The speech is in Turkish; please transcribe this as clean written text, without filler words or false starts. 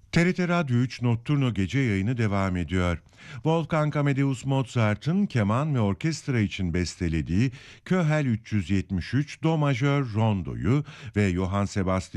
TRT Radyo 3 Notturno gece yayını devam ediyor. Wolfgang Amadeus Mozart'ın keman ve orkestra için bestelediği Köhel 373 Do majör rondoyu ve Johann Sebastian